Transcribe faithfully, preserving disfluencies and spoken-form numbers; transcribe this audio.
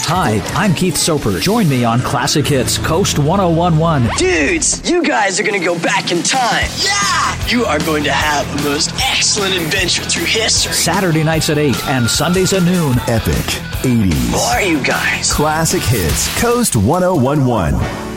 Hi, I'm Keith Soper. Join me on Classic Hits Coast one oh one one. Dudes, you guys are going to go back in time. Yeah! You are going to have the most excellent adventure through history. Saturday nights at eight and Sundays at noon. Epic eighties. Who are you guys? Classic Hits Coast one oh one one.